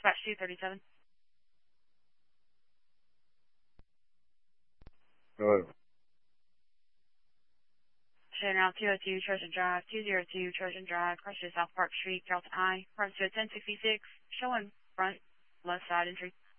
Dispatch 237. Hello. Showing around 202 Trojan Drive, 202 Trojan Drive, across to South Park Street, Carrollton I, front to 1066, showing front left side entry.